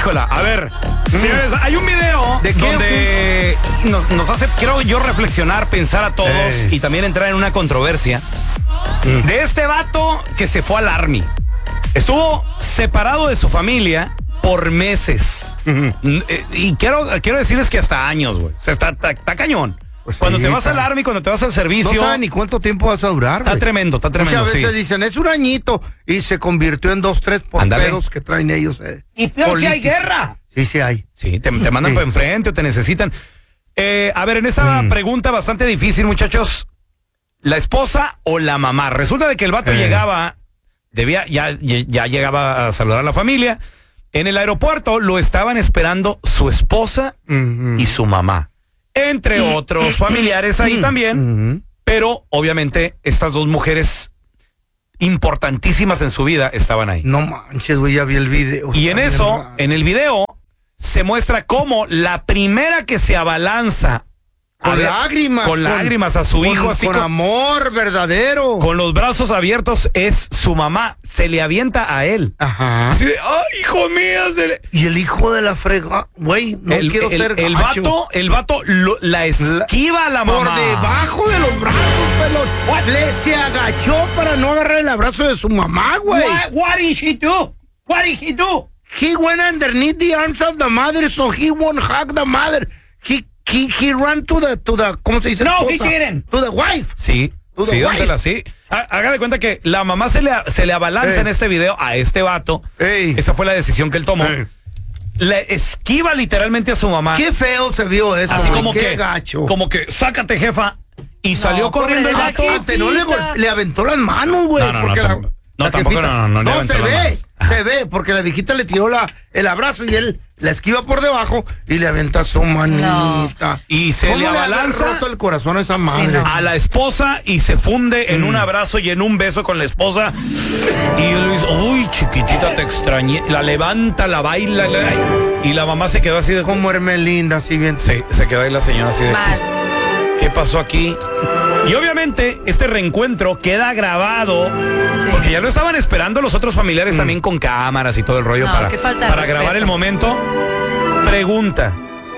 Híjola, a ver, señores, hay un video donde nos hace, quiero yo reflexionar, pensar a todos y también entrar en una controversia de este vato que se fue al Army. Estuvo separado de su familia por meses. Y quiero decirles que hasta años, güey. O sea, está cañón. Pues cuando te vas al Army, cuando te vas al servicio. No saben ni cuánto tiempo vas a durar, güey. Está tremendo. Muchas veces dicen, es un añito, y se convirtió en 2, 3 por pedos que traen ellos. Y peor que hay guerra. Sí hay. Sí, te mandan para enfrente o te necesitan. A ver, en esta pregunta bastante difícil, muchachos, ¿la esposa o la mamá? Resulta de que el vato llegaba, ya llegaba a saludar a la familia. En el aeropuerto lo estaban esperando su esposa y su mamá. Entre otros familiares ahí también, pero obviamente estas dos mujeres importantísimas en su vida estaban ahí. No manches, güey, ya vi el video. Y en eso, en el video, se muestra cómo la primera que se abalanza con lágrimas a su hijo, así con amor verdadero, con los brazos abiertos, es su mamá. Se le avienta a él. Ajá. Así de, ¡ay, hijo mío! Y el hijo de la frega, güey, quiero ser gacho. El vato la esquiva a la mamá. Por debajo de los brazos, pelón. Se agachó para no agarrar el abrazo de su mamá, güey. What did he do? What did he do? He went underneath the arms of the mother, so he won't hug the mother. He ran to the, ¿cómo se dice? No, he didn't. To the wife. Sí. Sí. Haga de cuenta que la mamá se le abalanza en este video a este vato. Esa fue la decisión que él tomó. Le esquiva literalmente a su mamá. Qué feo se vio eso. Así como qué gacho. Como que, sácate, jefa. Y salió corriendo el vato. No le aventó las manos, güey. No, tampoco se ve, porque la viejita le tiró el abrazo y él la esquiva por debajo y le aventa su manita. Y se le abalanza. ¿Cómo le roto el corazón a esa madre? A la esposa y se funde en un abrazo y en un beso con la esposa. Y él dice, uy, chiquitita, te extrañé. La levanta, la baila. Y la mamá se quedó así de... Como Hermelinda, así bien. Sí, se quedó ahí la señora así de... Mal. ¿Qué pasó aquí? Y obviamente este reencuentro queda grabado porque ya lo estaban esperando los otros familiares también con cámaras y todo el rollo para grabar el momento. Pregunta,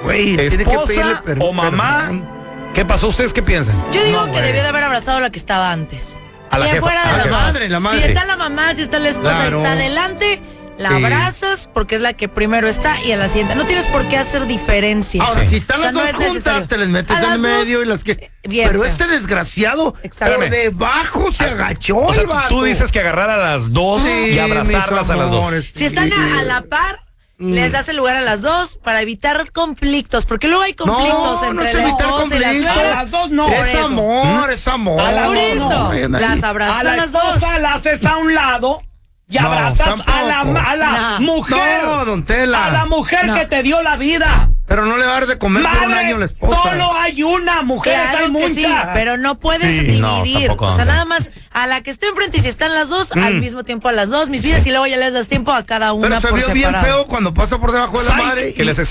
¿esposa o mamá? ¿Qué pasó? ¿Ustedes qué piensan? Yo digo que debió de haber abrazado a la que estaba antes. A la jefa, fuera de la madre. Si está la mamá, si está la esposa, si está adelante, la abrazas porque es la que primero está y a la siguiente. No tienes por qué hacer diferencias. Ahora, si están las dos juntas, te les metes en medio y las que... Pero este desgraciado por debajo se agachó. O sea, tú dices que agarrar a las dos y abrazarlas a las dos. Si están a la par, les das el lugar a las dos para evitar conflictos, porque luego hay conflictos entre la esposa y la suegra. A las dos no. Es amor. Por eso, las abrazas a las dos. Las haces a un lado. Y abrazas a la mujer. No, don Tela. A la mujer que te dio la vida. Pero no le va a dar de comer por un año a la esposa. Solo hay una mujer, claro hay muchas. Sí, pero no puedes dividir. O sea, nada más a la que esté enfrente y si están las dos, al mismo tiempo a las dos, mis vidas, y luego ya les das tiempo a cada una. Pero se vio bien feo cuando pasa por debajo de la madre. Que les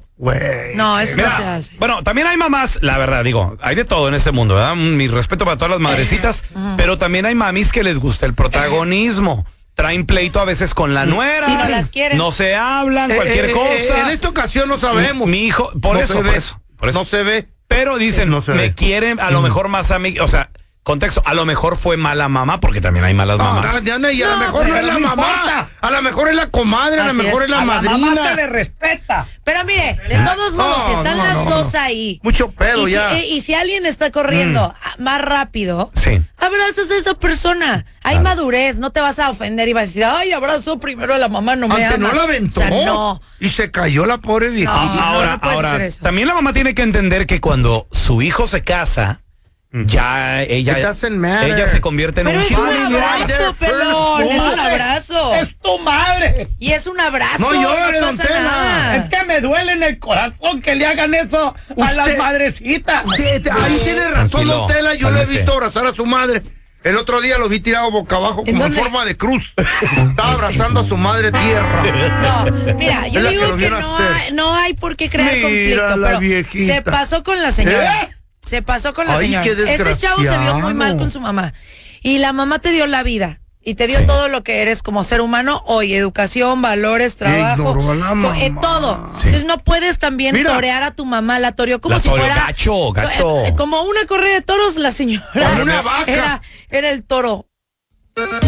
no, eso no se hace. Bueno, también hay mamás, la verdad, digo, hay de todo en este mundo, ¿verdad? Mi respeto para todas las madrecitas, pero también hay mamis que les gusta el protagonismo. Traen pleito a veces con la nuera. Si no las quieren. No se hablan, cualquier cosa. En esta ocasión no sabemos. Mi hijo, por eso. No se ve. Pero dicen, me quieren a lo mejor más a mí. O sea, contexto, a lo mejor fue mala mamá, porque también hay malas mamás. Y a lo mejor no es la mamá. A lo mejor es la comadre, a lo mejor es la madrina. La mamá te le respeta. Pero mire, de todos modos, si están las dos ahí. Mucho pedo ya. Y si alguien está corriendo más rápido, abrazas a esa persona. Hay madurez, no te vas a ofender y vas a decir, ay, abrazo primero a la mamá, no me ama. No la aventó. O sea, no. Y se cayó la pobre viejita. Ahora, también la mamá tiene que entender que cuando su hijo se casa, ya ella se convierte en un abrazo, pelón. Es un abrazo. Es tu madre. Y es un abrazo. No llores, no pasa nada. Es que me duele en el corazón que le hagan eso a las madrecitas. Ahí tiene razón, don Tela. Yo le he visto abrazar a su madre. El otro día lo vi tirado boca abajo como en forma de cruz. Estaba abrazando a su madre tierra. No, mira, yo digo que no hay por qué crear conflicto, pero viejita. Se pasó con la señora. Se pasó con la señora. Este chavo se vio muy mal con su mamá. Y la mamá te dio la vida. y te dio todo lo que eres como ser humano hoy, educación, valores, trabajo, todo. Sí. Entonces no puedes también torear a tu mamá, la toreó como si fuera gacho. Como una correa de toros, la señora. Una vaca. Era el toro.